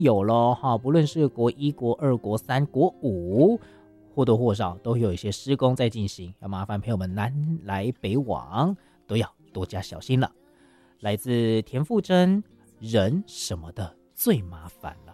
有咯哈，不论是国一、国二、国三、国五，或多或少都有一些施工在进行，要麻烦朋友们南来北往都要多加小心了。来自田馥甄，人什么的最麻烦了。